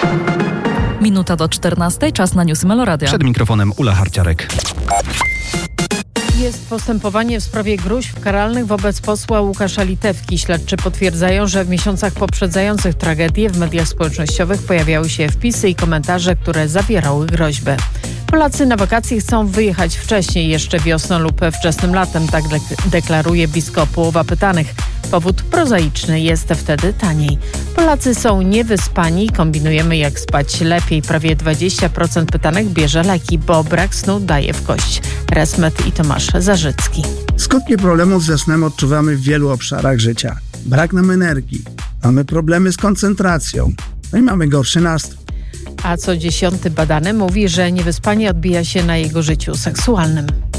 Minuta do 14, czas na newsy Meloradia. Przed mikrofonem Ula Harciarek. Jest postępowanie w sprawie gróźb karalnych wobec posła Łukasza Litewki. Śledczy potwierdzają, że w miesiącach poprzedzających tragedię w mediach społecznościowych pojawiały się wpisy i komentarze, które zawierały groźbę. Polacy na wakacje chcą wyjechać wcześniej, jeszcze wiosną lub wczesnym latem, tak deklaruje blisko połowa pytanych. Powód prozaiczny, jest wtedy taniej. Polacy są niewyspani, kombinujemy jak spać lepiej. Prawie 20% pytanych bierze leki, bo brak snu daje w kość. Resmet i Tomasz Zarzycki. Skutki problemów ze snem odczuwamy w wielu obszarach życia. Brak nam energii, mamy problemy z koncentracją, no i mamy gorszy nastrój. A co 10. badany mówi, że niewyspanie odbija się na jego życiu seksualnym.